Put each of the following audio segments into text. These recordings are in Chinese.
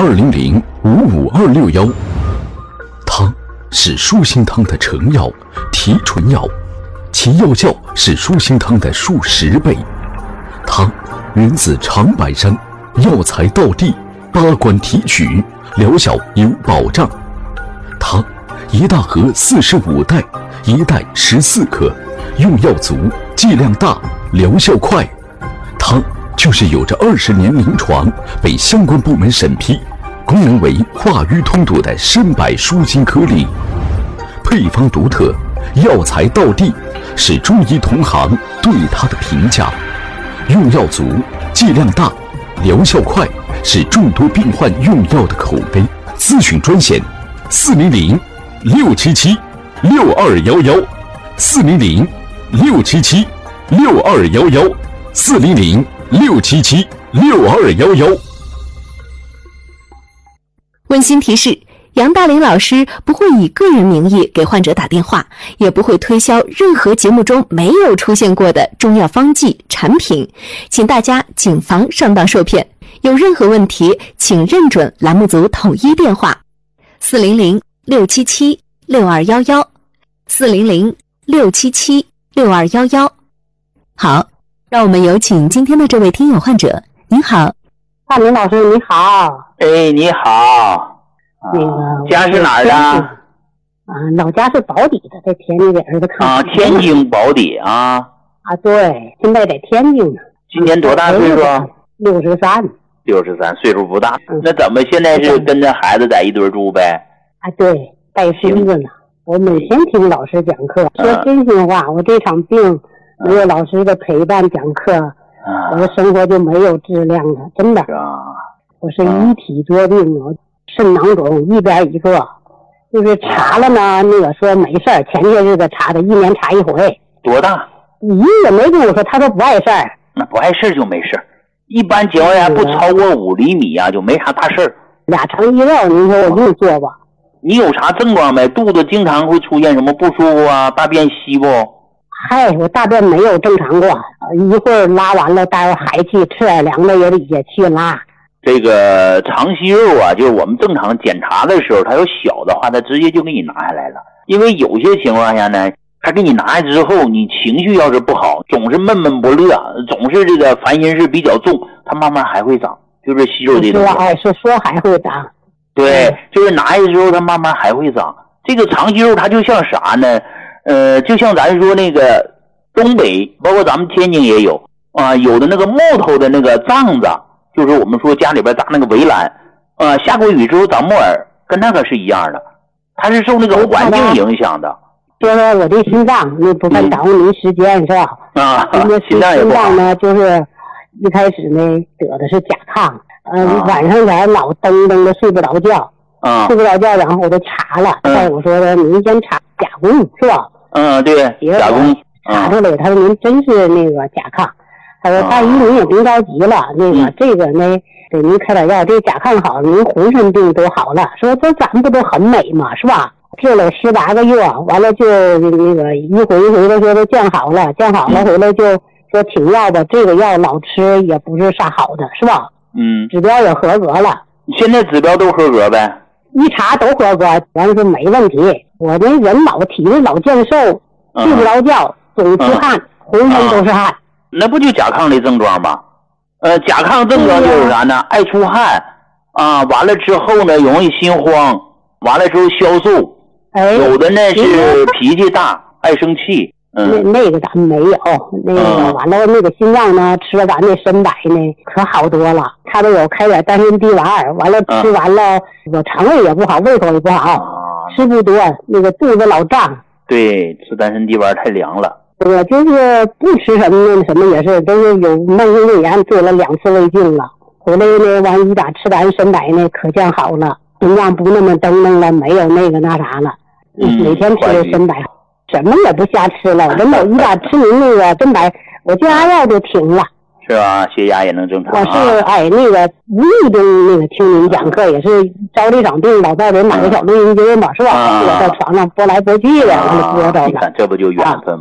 200-55261。它是舒心汤的成药、提纯药，其药效是舒心汤的数10倍。它源自长白山，药材到地，8关提取，疗效有保障。它一大盒45袋，一袋14克，用药足，剂量大，疗效快。它就是有着20年临床，被相关部门审批，功能为化瘀通堵的参柏舒心颗粒。配方独特，药材到地，是中医同行对它的评价。用药足，剂量大，疗效快，是众多病患用药的口碑。咨询专线400-677-6211 400-677-6211 400-677-6211。 温馨提示：杨大林老师不会以个人名义给患者打电话，也不会推销任何节目中没有出现过的中药方剂产品，请大家谨防上当受骗。有任何问题，请认准栏目组统一电话400-677-6211 400-677-6211。好，让我们有请今天的这位听友患者。您好， 大林老师你好。 哎，你好。 那个家是哪儿的？ 老家是保底的，在天津儿子看。 啊，天津保底啊。 啊，对，现在在天津呢。 今年多大岁数 ？63。 63，岁数不大。那怎么现在是跟着孩子在一堆住呗？ 啊，对，带孙子呢。我每天听老师讲课，说真心话，我这场病没有老师的陪伴讲课，我的生活就没有质量了，真的。我是一体多病，肾囊肿一边一个，就是查了呢，那个说没事儿，前些日子查的，1年查1回。 多大？ 你也没跟我说，他说不碍事儿。 那不碍事儿就没事儿，一般情况下不超过5厘米啊，就没啥大事儿。 俩肠衣料，您说我用做吧？ 你有啥症状没？肚子经常会出现什么不舒服啊？大便稀不？ 嗨，我大便没有正常过，一会儿拉完了，待会儿还去吃点凉的也去拉。 这个肠息肉啊，就是我们正常检查的时候，它有小的话，它直接就给你拿下来了。因为有些情况下呢，它给你拿下之后，你情绪要是不好，总是闷闷不乐，总是这个烦心事比较重，它慢慢还会长，就是息肉这种。 是说还会长。 对，就是拿下之后，它慢慢还会长。这个肠息肉它就像啥呢？就像咱说那个东北，包括咱们天津也有啊，有的那个木头的那个帐子。就是我们说家里边搭那个围栏，下过雨之后长木耳，跟那个是一样的，它是受那个环境影响的。 说说我这心脏，那不算耽误您时间是吧？ 心脏呢，就是一开始呢得的是甲亢，晚上咱老蹬的睡不着觉，睡不着觉，然后我就查了，我说的您先查甲功是吧？ 对，甲功查出来，他说您真是那个甲亢。他说大姨您也别着急了，那个这个呢给您开点药，这甲亢好了，您浑身病都好了。说这咱不都很美嘛，是吧？治了18个月，完了就那个一回的说都降好了回来就说停药吧，这个药老吃也不是啥好的，是吧？指标也合格了。 现在指标都合格呗？ 一查都合格，完了说没问题。我这人体力老健瘦，睡不着觉，总出汗，浑身都是汗。 那不就甲亢的症状吗？甲亢症状就是啥呢？爱出汗啊，完了之后呢容易心慌，完了之后消瘦，有的呢是脾气大，爱生气。 那个咱们没有，那个完了那个心脏呢，吃了咱那参柏呢可好多了，他都有开点丹参地丸，完了吃完了我肠胃也不好，胃口也不好，吃不多，那个肚子老胀。 对，吃丹参地丸太凉了。 我就是不吃什么也是，都是有慢性胃炎，做了2次胃镜了，回来呢完一打吃咱参柏呢可降好了，心脏不那么蹬了，没有那个那啥了，每天吃参柏，什么也不瞎吃了，人都一打吃您那个参柏，我降压药就停了。 是吧？血压也能正常。 我是那个无意中那个听您讲课，也是着这场病，老在这买个小录音机嘛，是吧？我在床上拨来拨去的，完了拨着了。 你看这不就缘分吗？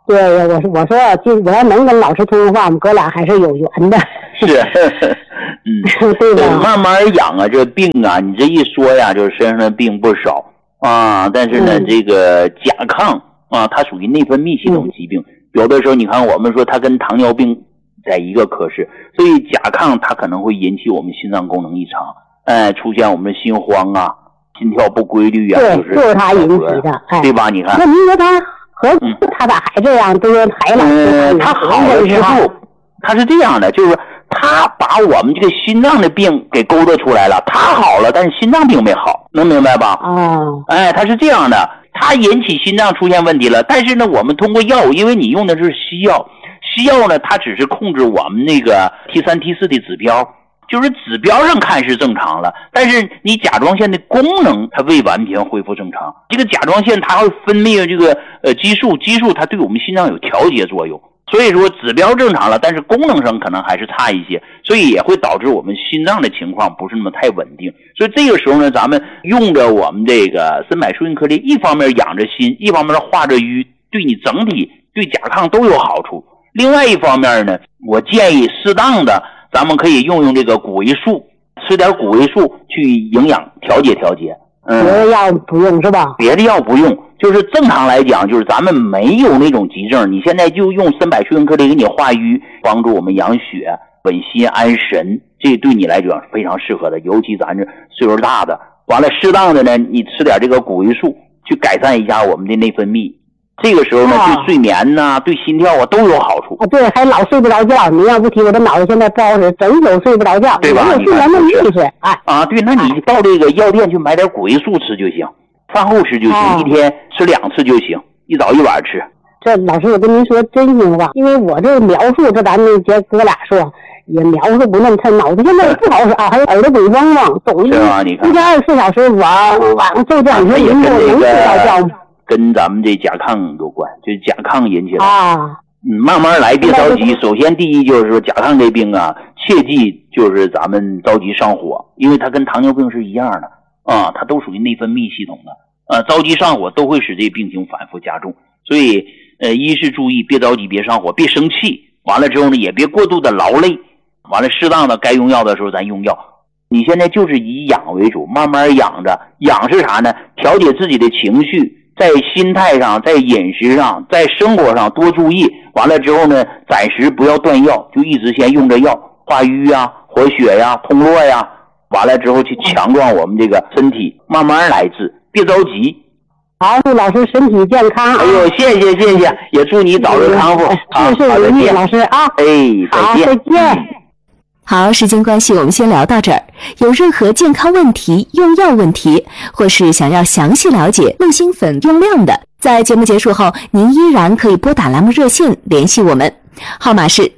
对，我说我要能跟老师通话，我们哥俩还是有缘的。 是， 对吧？ 慢慢养啊，这病啊，你这一说呀，就是身上的病不少啊。但是呢，这个甲亢啊，它属于内分泌系统疾病。有的时候你看我们说它跟糖尿病在一个科室，所以甲亢它可能会引起我们心脏功能异常，出现我们心慌啊、心跳不规律啊， 对，就是它引起的， 对吧？你看， 那你说他咋还这样？都还老他好了之后，他是这样的，就是他把我们这个心脏的病给勾搭出来了，他好了，但是心脏病没好，能明白吧？他是这样的，他引起心脏出现问题了，但是呢，我们通过药物，因为你用的是西药，西药呢，它只是控制我们那个 T3、T4 的指标，就是指标上看是正常了，但是你甲状腺的功能它未完全恢复正常。这个甲状腺它会分泌这个激素它对我们心脏有调节作用，所以说指标正常了，但是功能上可能还是差一些，所以也会导致我们心脏的情况不是那么太稳定。所以这个时候呢，咱们用着我们这个森柏舒欣颗粒，一方面养着心，一方面化着瘀，对你整体对甲亢都有好处。另外一方面呢，我建议适当的咱们可以用这个谷维素，吃点谷维素去营养调节。 别的药不用是吧？ 别的药不用，就是正常来讲，就是咱们没有那种急症，你现在就用森柏舒欣颗粒给你化瘀，帮助我们养血、稳心安神，这对你来讲是非常适合的。尤其咱这岁数大的，完了适当的呢，你吃点这个谷维素，去改善一下我们的内分泌。这个时候呢，对睡眠呐、对心跳啊都有好处。 对，还老睡不着觉。你要不提，我的脑子现在不好使，整宿睡不着觉， 对吧？ 没有睡眠的意识。 对，那你到这个药店去买点谷维素吃就行，饭后吃就行，一天吃2次就行，一早一晚吃。 这老师，我跟您说真心话，因为我这描述，这咱们这哥俩说也描述不那么，他脑子现在不好使啊，还有耳朵鬼嗡嗡，总是一天24小时往就这两天您能睡着觉吗？ 跟咱们这甲亢有关，就是甲亢引起的慢慢来，别着急。首先第一就是说甲亢这病啊，切记就是咱们着急上火，因为它跟糖尿病是一样的它都属于内分泌系统的着急上火都会使这病情反复加重。所以一是注意别着急，别上火，别生气，完了之后呢也别过度的劳累，完了适当的该用药的时候咱用药。你现在就是以养为主，慢慢养着。养是啥呢？调节自己的情绪，在心态上，在饮食上，在生活上多注意。完了之后呢，暂时不要断药，就一直先用着药，化瘀呀、活血呀、通络呀。完了之后去强壮我们这个身体，慢慢来治，别着急。 好，祝老师身体健康。 哎呦，谢谢，也祝你早日康复。 事事如意，老师啊。 再见。 再见。 好，时间关系，我们先聊到这儿。有任何健康问题、用药问题，或是想要详细了解鹿星粉用量的，在节目结束后，您依然可以拨打栏目热线联系我们，号码是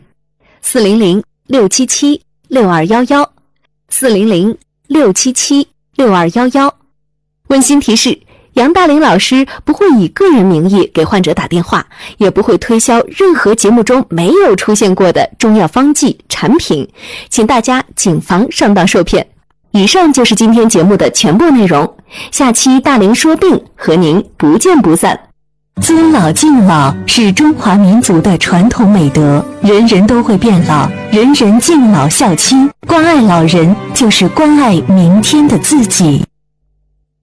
400-677-6211，400-677-6211。温馨提示：杨大林老师不会以个人名义给患者打电话，也不会推销任何节目中没有出现过的中药方剂产品，请大家谨防上当受骗。以上就是今天节目的全部内容，下期大林说病和您不见不散。 尊老敬老是中华民族的传统美德，人人都会变老，人人敬老孝亲，关爱老人就是关爱明天的自己。